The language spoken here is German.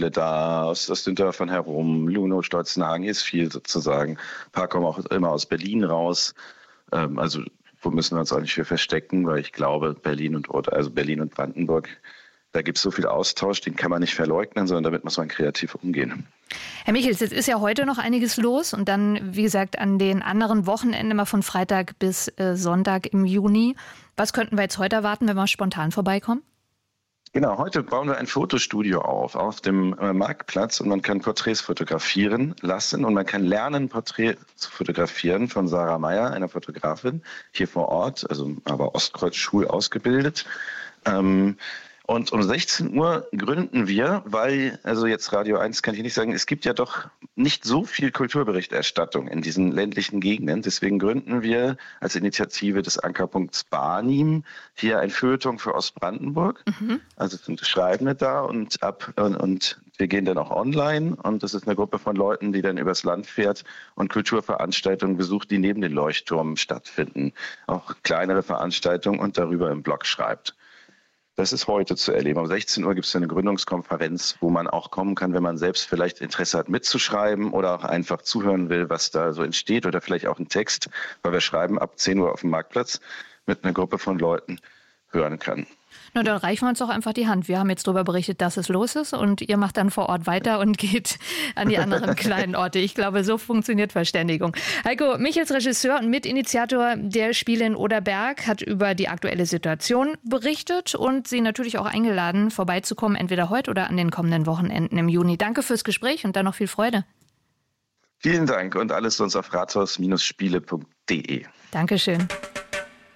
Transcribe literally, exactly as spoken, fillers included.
Spiele da, aus, aus den Dörfern herum. Luno, Stolzenhagen, hier ist viel sozusagen. Ein paar kommen auch immer aus Berlin raus. Ähm, also wo müssen wir uns auch nicht für verstecken, weil ich glaube, Berlin und also Berlin und Brandenburg, da gibt es so viel Austausch, den kann man nicht verleugnen, sondern damit muss man kreativ umgehen. Herr Michels, jetzt ist ja heute noch einiges los und dann, wie gesagt, an den anderen Wochenenden immer von Freitag bis äh, Sonntag im Juni. Was könnten wir jetzt heute erwarten, wenn wir spontan vorbeikommen? Genau, heute bauen wir ein Fotostudio auf, auf dem äh, Marktplatz und man kann Porträts fotografieren lassen und man kann lernen, Porträt zu fotografieren von Sarah Meyer, einer Fotografin, hier vor Ort, also aber Ostkreuz-Schul ausgebildet. Ähm, Und um sechzehn Uhr gründen wir, weil, also jetzt Radio eins kann ich nicht sagen, es gibt ja doch nicht so viel Kulturberichterstattung in diesen ländlichen Gegenden. Deswegen gründen wir als Initiative des Ankerpunkts Barnim hier ein Feuilleton für Ostbrandenburg. Mhm. Also sind Schreibende da und ab und, und wir gehen dann auch online. Und das ist eine Gruppe von Leuten, die dann übers Land fährt und Kulturveranstaltungen besucht, die neben den Leuchtturmen stattfinden. Auch kleinere Veranstaltungen und darüber im Blog schreibt. Das ist heute zu erleben. Um sechzehn Uhr gibt es eine Gründungskonferenz, wo man auch kommen kann, wenn man selbst vielleicht Interesse hat mitzuschreiben oder auch einfach zuhören will, was da so entsteht oder vielleicht auch einen Text, weil wir schreiben ab zehn Uhr auf dem Marktplatz mit einer Gruppe von Leuten hören kann. Na, dann reichen wir uns doch einfach die Hand. Wir haben jetzt darüber berichtet, dass es los ist und ihr macht dann vor Ort weiter und geht an die anderen kleinen Orte. Ich glaube, so funktioniert Verständigung. Heiko Michels, Regisseur und Mitinitiator der Spiele in Oderberg, hat über die aktuelle Situation berichtet und Sie natürlich auch eingeladen, vorbeizukommen, entweder heute oder an den kommenden Wochenenden im Juni. Danke fürs Gespräch und dann noch viel Freude. Vielen Dank und alles sonst auf rathaus Bindestrich spiele Punkt de. Dankeschön.